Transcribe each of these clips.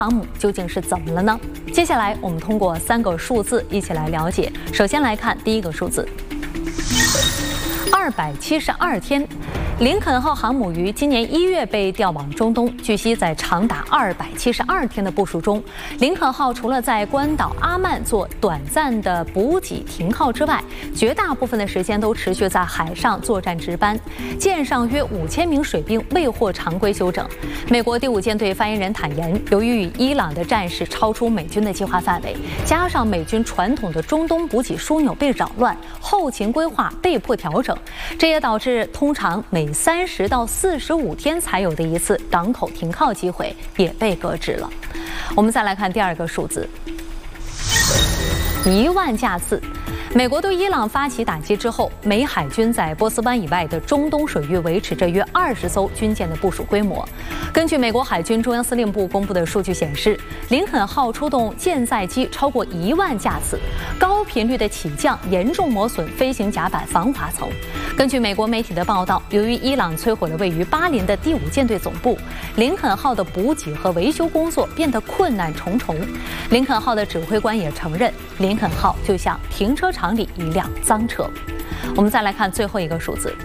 航母究竟是怎么了呢？接下来我们通过3个数字一起来了解。首先来看第一个数字，272天。林肯号航母于今年1月被调往中东。据悉，在长达272天的部署中，林肯号除了在关岛阿曼做短暂的补给停靠之外，绝大部分的时间都持续在海上作战值班。舰上约5000名水兵未获常规休整。美国第5舰队发言人坦言，由于与伊朗的战事超出美军的计划范围，加上美军传统的中东补给枢纽被扰乱，后勤规划被迫调整，这也导致通常每30到45天才有的一次港口停靠机会也被搁置了。我们再来看第2个数字，1万架次。美国对伊朗发起打击之后，美海军在波斯湾以外的中东水域维持着约20艘军舰的部署规模。根据美国海军中央司令部公布的数据显示，林肯号出动舰载机超过1万架次，高频率的起降严重磨损飞行甲板防滑层。根据美国媒体的报道，由于伊朗摧毁了位于巴林的第5舰队总部，林肯号的补给和维修工作变得困难重重。林肯号的指挥官也承认，林肯号就像停车场里一辆脏车。我们再来看最后一个数字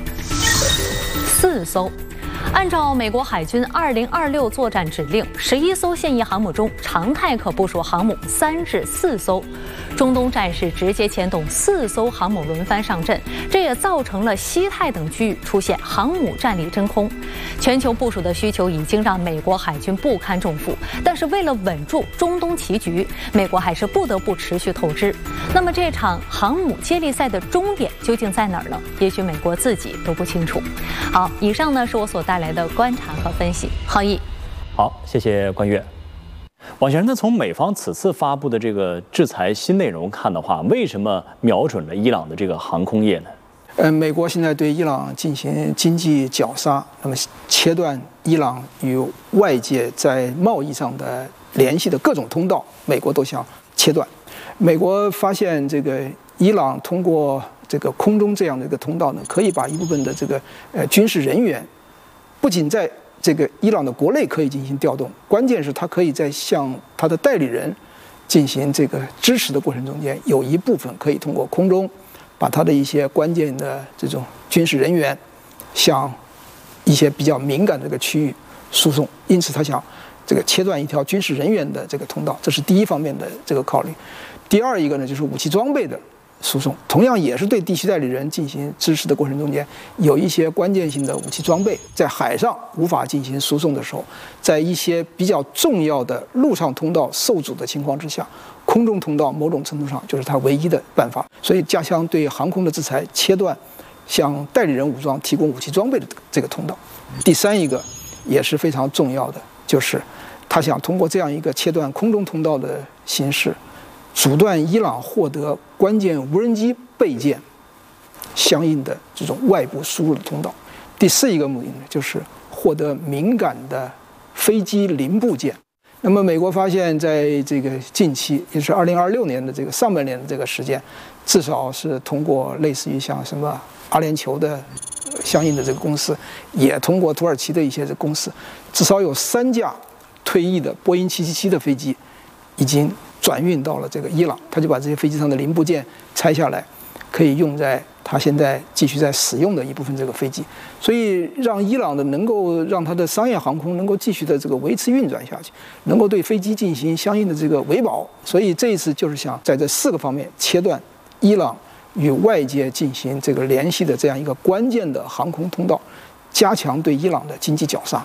，4艘。按照美国海军2026作战指令，11艘现役航母中，常态可部署航母3至4艘。中东战事直接牵动4艘航母轮番上阵，这也造成了西太等区域出现航母战力真空。全球部署的需求已经让美国海军不堪重负，但是为了稳住中东棋局，美国还是不得不持续透支。那么这场航母接力赛的终点究竟在哪儿呢？也许美国自己都不清楚。好，以上呢是我所带来的观察和分析。浩毅， 好，谢谢关悦。王先生，那从美方此次发布的这个制裁新内容看的话，为什么瞄准了伊朗的这个航空业呢？ 美国现在对伊朗进行经济绞杀，那么切断伊朗与外界在贸易上的联系的各种通道，美国都想切断。美国发现这个伊朗通过这个空中这样的一个通道呢，可以把一部分的这个军事人员，不仅在这个伊朗的国内可以进行调动，关键是它可以在向它的代理人进行这个支持的过程中间，有一部分可以通过空中把它的一些关键的这种军事人员向一些比较敏感的这个区域输送，因此他想这个切断一条军事人员的这个通道，这是第一方面的这个考虑。第二一个呢，就是武器装备的输送，同样也是对地区代理人进行支持的过程中间，有一些关键性的武器装备在海上无法进行输送的时候，在一些比较重要的陆上通道受阻的情况之下，空中通道某种程度上就是它唯一的办法。所以加强对航空的制裁，切断向代理人武装提供武器装备的这个通道。第三一个也是非常重要的，就是他想通过这样一个切断空中通道的形式，阻断伊朗获得关键无人机备件相应的这种外部输入的通道。第四一个目的呢，就是获得敏感的飞机零部件。那么美国发现在这个近期，也是2026年的这个上半年的这个时间，至少是通过类似于像什么阿联酋的相应的这个公司，也通过土耳其的一些这公司，至少有3架退役的波音777的飞机已经转运到了这个伊朗，他就把这些飞机上的零部件拆下来，可以用在他现在继续在使用的一部分这个飞机，所以让伊朗的能够让它的商业航空能够继续的这个维持运转下去，能够对飞机进行相应的这个维保。所以这一次就是想在这4个方面切断伊朗与外界进行这个联系的这样一个关键的航空通道，加强对伊朗的经济绞杀。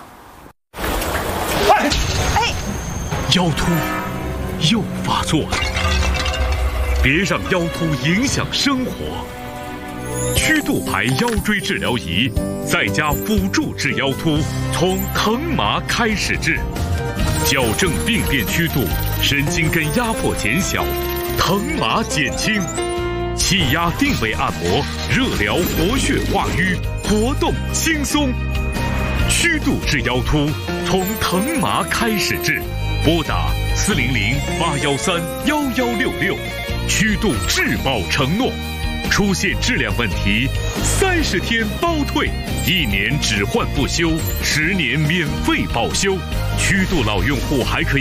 腰突又发作了，别让腰突影响生活。曲度牌腰椎治疗仪再加辅助治腰突，从疼麻开始治，矫正病变曲度，神经根压迫减小，疼麻减轻，气压定位按摩，热疗活血化瘀，活动轻松。曲度治腰突，从疼麻开始治，拨打400-813-1166，曲度质保承诺。出现质量问题，30天包退，1年只换不修，10年免费保修。曲度老用户还可以